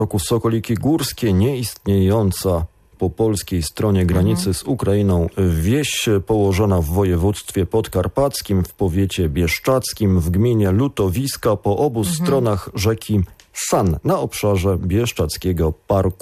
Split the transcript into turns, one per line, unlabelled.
roku Sokoliki Górskie, nieistniejąca po polskiej stronie granicy z Ukrainą wieś położona w województwie podkarpackim, w powiecie bieszczackim, w gminie Lutowiska po obu stronach rzeki San na obszarze Bieszczackiego Parku